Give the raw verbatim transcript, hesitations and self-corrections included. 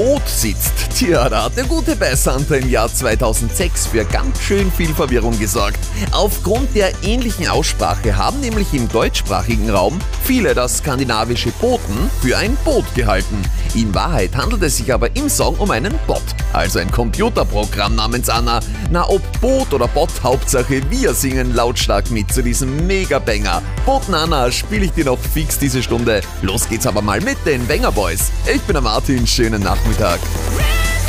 Boot sitzt. Tja, da hat der gute Beisanter im Jahr zweitausendsechs für ganz schön viel Verwirrung gesorgt. Aufgrund der ähnlichen Aussprache haben nämlich im deutschsprachigen Raum viele das skandinavische Boten für ein Boot gehalten. In Wahrheit handelt es sich aber im Song um einen Bot, also ein Computerprogramm namens Anna. Na, ob Boot oder Bot, Hauptsache wir singen lautstark mit zu diesem Mega-Banger. Boten Anna spiele ich dir noch fix diese Stunde. Los geht's aber mal mit den Banger Boys. Ich bin der Martin, schönen Nachmittag.